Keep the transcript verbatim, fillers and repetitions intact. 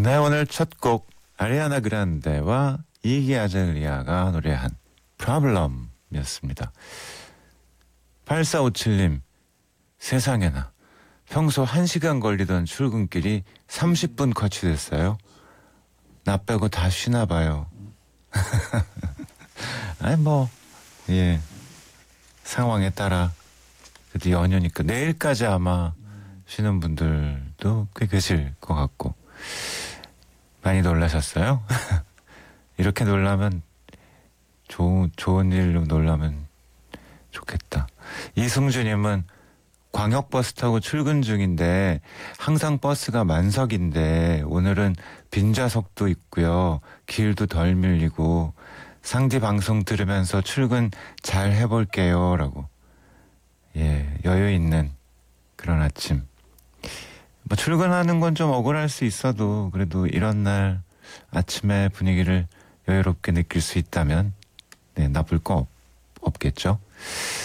네, 오늘 첫 곡 아리아나 그란데와 이기 아자리아가 노래한 Problem이었습니다. 팔사오칠님, 세상에나 평소 한 시간 걸리던 출근길이 삼십 분 거치됐어요. 나 빼고 다 쉬나 봐요. 아니 뭐 예, 상황에 따라 그래도 연휴니까 내일까지 아마 쉬는 분들도 꽤 계실 것 같고. 많이 놀라셨어요? 이렇게 놀라면 좋은, 좋은 일로 놀라면 좋겠다. 이승주님은 광역버스 타고 출근 중인데 항상 버스가 만석인데 오늘은 빈좌석도 있고요. 길도 덜 밀리고 상디 방송 들으면서 출근 잘 해볼게요. 라고. 예, 여유 있는 그런 아침. 뭐 출근하는 건 좀 억울할 수 있어도 그래도 이런 날 아침에 분위기를 여유롭게 느낄 수 있다면 네, 나쁠 거 없, 없겠죠.